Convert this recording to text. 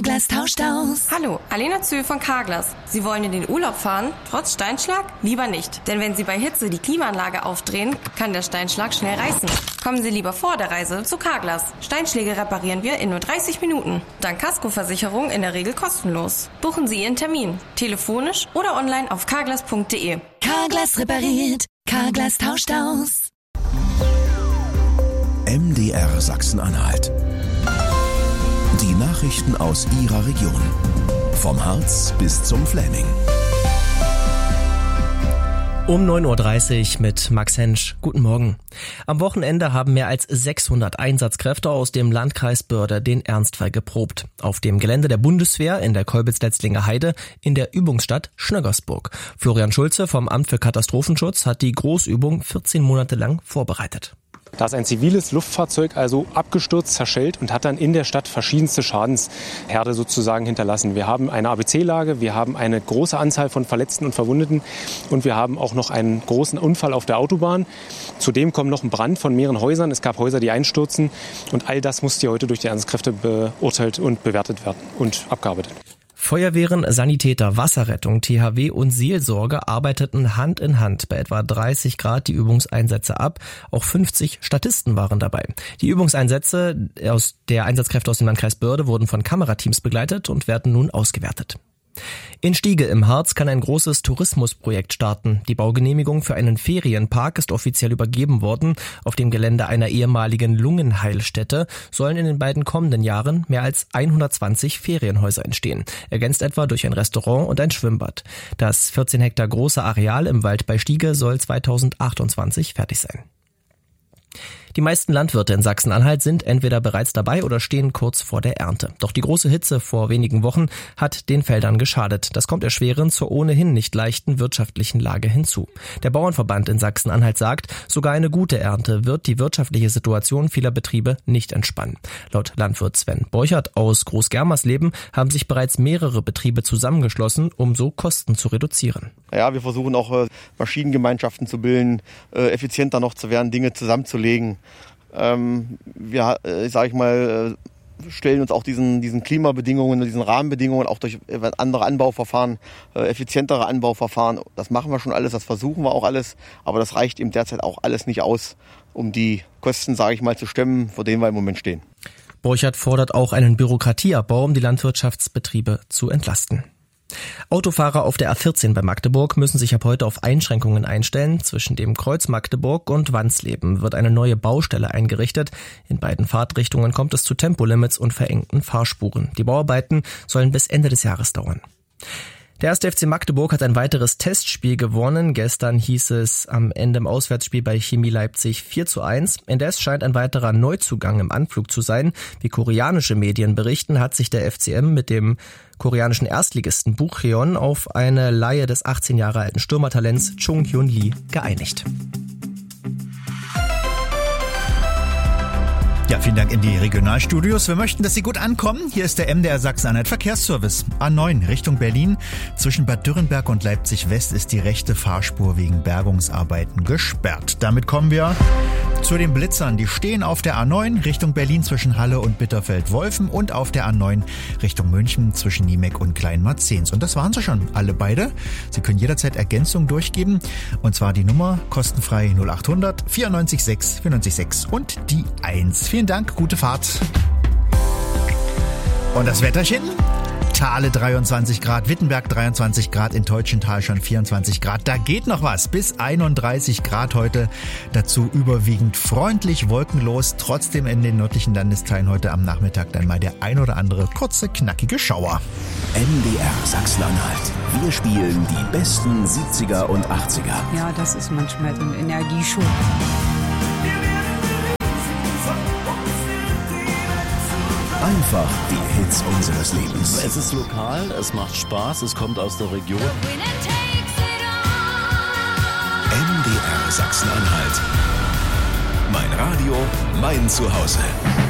Carglass tauscht aus. Hallo, Alena Zühl von Carglass. Sie wollen in den Urlaub fahren, trotz Steinschlag? Lieber nicht. Denn wenn Sie bei Hitze die Klimaanlage aufdrehen, kann der Steinschlag schnell reißen. Kommen Sie lieber vor der Reise zu Carglass. Steinschläge reparieren wir in nur 30 Minuten. Dank Kaskoversicherung in der Regel kostenlos. Buchen Sie Ihren Termin. Telefonisch oder online auf carglass.de. Carglass repariert. Carglass tauscht aus. MDR Sachsen-Anhalt. Die Nachrichten aus Ihrer Region. Vom Harz bis zum Fläming. Um 9.30 Uhr mit Max Hensch. Guten Morgen. Am Wochenende haben mehr als 600 Einsatzkräfte aus dem Landkreis Börde den Ernstfall geprobt. Auf dem Gelände der Bundeswehr in der Kolbitz-Letzlinger Heide in der Übungsstadt Schnöggersburg. Florian Schulze vom Amt für Katastrophenschutz hat die Großübung 14 Monate lang vorbereitet. Da ist ein ziviles Luftfahrzeug also abgestürzt, zerschellt und hat dann in der Stadt verschiedenste Schadensherde sozusagen hinterlassen. Wir haben eine ABC-Lage, wir haben eine große Anzahl von Verletzten und Verwundeten und wir haben auch noch einen großen Unfall auf der Autobahn. Zudem kommt noch ein Brand von mehreren Häusern. Es gab Häuser, die einstürzen und all das musste heute durch die Einsatzkräfte beurteilt und bewertet werden und abgearbeitet. Feuerwehren, Sanitäter, Wasserrettung, THW und Seelsorge arbeiteten Hand in Hand bei etwa 30 Grad die Übungseinsätze ab. Auch 50 Statisten waren dabei. Die Übungseinsätze der Einsatzkräfte aus dem Landkreis Börde wurden von Kamerateams begleitet und werden nun ausgewertet. In Stiege im Harz kann ein großes Tourismusprojekt starten. Die Baugenehmigung für einen Ferienpark ist offiziell übergeben worden. Auf dem Gelände einer ehemaligen Lungenheilstätte sollen in den beiden kommenden Jahren mehr als 120 Ferienhäuser entstehen, ergänzt etwa durch ein Restaurant und ein Schwimmbad. Das 14 Hektar große Areal im Wald bei Stiege soll 2028 fertig sein. Die meisten Landwirte in Sachsen-Anhalt sind entweder bereits dabei oder stehen kurz vor der Ernte. Doch die große Hitze vor wenigen Wochen hat den Feldern geschadet. Das kommt erschwerend zur ohnehin nicht leichten wirtschaftlichen Lage hinzu. Der Bauernverband in Sachsen-Anhalt sagt, sogar eine gute Ernte wird die wirtschaftliche Situation vieler Betriebe nicht entspannen. Laut Landwirt Sven Borchert aus Groß-Germersleben haben sich bereits mehrere Betriebe zusammengeschlossen, um so Kosten zu reduzieren. Ja, wir versuchen auch Maschinengemeinschaften zu bilden, effizienter noch zu werden, Dinge zusammenzulegen. Wir, stellen uns auch diesen Klimabedingungen, diesen Rahmenbedingungen auch durch andere Anbauverfahren, effizientere Anbauverfahren. Das machen wir schon alles, das versuchen wir auch alles, aber das reicht eben derzeit auch alles nicht aus, um die Kosten, zu stemmen, vor denen wir im Moment stehen. Borchert fordert auch einen Bürokratieabbau, um die Landwirtschaftsbetriebe zu entlasten. Autofahrer auf der A14 bei Magdeburg müssen sich ab heute auf Einschränkungen einstellen. Zwischen dem Kreuz Magdeburg und Wansleben wird eine neue Baustelle eingerichtet. In beiden Fahrtrichtungen kommt es zu Tempolimits und verengten Fahrspuren. Die Bauarbeiten sollen bis Ende des Jahres dauern. Der 1. FC Magdeburg hat ein weiteres Testspiel gewonnen. Gestern hieß es am Ende im Auswärtsspiel bei Chemie Leipzig 4:1. Indes scheint ein weiterer Neuzugang im Anflug zu sein. Wie koreanische Medien berichten, hat sich der FCM mit dem koreanischen Erstligisten Bucheon auf eine Leihe des 18 Jahre alten Stürmertalents Chung Hyun Lee geeinigt. Ja, vielen Dank in die Regionalstudios. Wir möchten, dass Sie gut ankommen. Hier ist der MDR Sachsen-Anhalt Verkehrsservice. A9 Richtung Berlin. Zwischen Bad Dürrenberg und Leipzig West ist die rechte Fahrspur wegen Bergungsarbeiten gesperrt. Damit kommen wir zu den Blitzern. Die stehen auf der A9 Richtung Berlin zwischen Halle und Bitterfeld-Wolfen und auf der A9 Richtung München zwischen Niemek und Kleinmarzens. Und das waren sie schon, alle beide. Sie können jederzeit Ergänzung durchgeben. Und zwar die Nummer kostenfrei 0800 94 6 94 6 und die 1. Vielen Dank, gute Fahrt. Und das Wetterchen? Thale 23 Grad, Wittenberg 23 Grad, in Teutschenthal schon 24 Grad. Da geht noch was, bis 31 Grad heute. Dazu überwiegend freundlich, wolkenlos. Trotzdem in den nördlichen Landesteilen heute am Nachmittag dann mal der ein oder andere kurze, knackige Schauer. MDR Sachsen-Anhalt. Wir spielen die besten 70er und 80er. Ja, das ist manchmal so ein Energieschub. Einfach die Hits unseres Lebens. Es ist lokal, es macht Spaß, es kommt aus der Region. MDR Sachsen-Anhalt. Mein Radio, mein Zuhause.